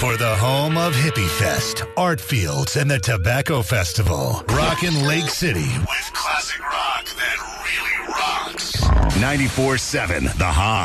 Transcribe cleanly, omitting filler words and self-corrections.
For the home of Hippie Fest, Art Fields, and the Tobacco Festival. Rockin' Lake City with classic rock that really rocks. 94.7 The High.